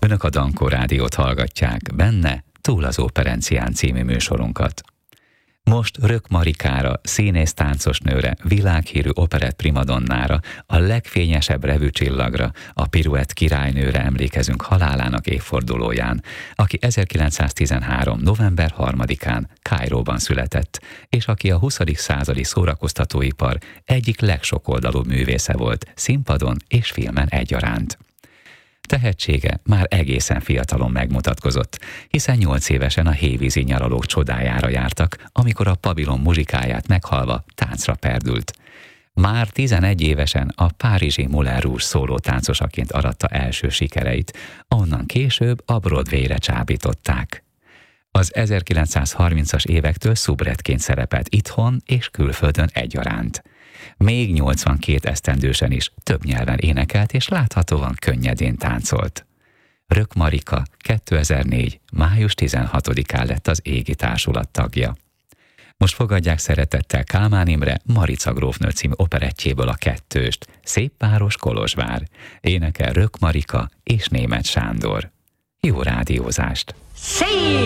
Önök a Dankó Rádiót hallgatják, benne Túl az Operencián című műsorunkat. Most Rök Marikára, színész-táncos nőre, világhírű operett primadonnára, a legfényesebb revűcsillagra, a piruett királynőre emlékezünk halálának évfordulóján, aki 1913. november 3-án Kairóban született, és aki a 20. századi szórakoztatóipar egyik legsokoldalúbb művésze volt, színpadon és filmen egyaránt. Tehetsége már egészen fiatalon megmutatkozott, hiszen 8 évesen a hévízi nyaralók csodájára jártak, amikor a pavilon muzsikáját meghallva táncra perdült. Már 11 évesen a párizsi Moulin Rouge szólótáncosaként aratta első sikereit, onnan később a Broadwayre csábították. Az 1930-as évektől szubrettként szerepelt itthon és külföldön egyaránt. Még 82 esztendősen is több nyelven énekelt és láthatóan könnyedén táncolt. Rök Marika 2004. május 16-án lett az Égi Társulat tagja. Most fogadják szeretettel Kálmán Imre Marica grófnő című operettjéből a kettőst, Szépváros Kolozsvár. Énekel Rök Marika és Németh Sándor. Jó rádiózást! Szép